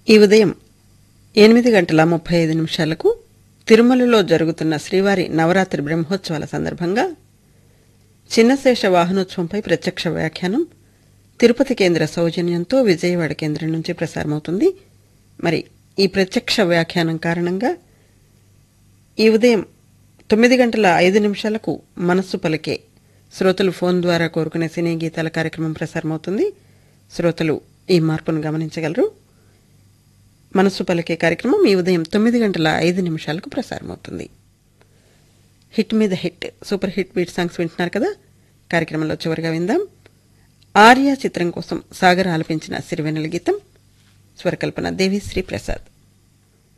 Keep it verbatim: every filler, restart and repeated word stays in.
ఈ ఉదయం ఎనిమిది గంటల ముప్పై ఐదు నిమిషాలకు తిరుమలలో జరుగుతున్న శ్రీవారి నవరాత్రి బ్రహ్మోత్సవాల సందర్భంగా చిన్నశేష వాహనోత్సవంపై ప్రత్యక్ష వ్యాఖ్యానం తిరుపతి కేంద్ర సౌజన్యంతో విజయవాడ కేంద్రం నుంచి ప్రసారమవుతుంది. మరి ఈ ప్రత్యక్ష వ్యాఖ్యానం కారణంగా ఈ ఉదయం తొమ్మిది గంటల ఐదు నిమిషాలకు మనస్సు పలికే శ్రోతలు ఫోన్ ద్వారా కోరుకునే సినీ గీతాల కార్యక్రమం ప్రసారమవుతుంది. శ్రోతలు ఈ మార్పును గమనించగలరు. మనస్సు పలికే కార్యక్రమం ఈ ఉదయం తొమ్మిది గంటల ఐదు నిమిషాలకు ప్రసారమవుతుంది. హిట్ మీద hit, super hit beat songs వింటున్నారు కదా. కార్యక్రమంలో చివరిగా విందాం ఆర్య చిత్రం కోసం సాగర్ ఆలపించిన సిరివెన్నెల గీతం. స్వరకల్పన దేవిశ్రీ ప్రసాద్.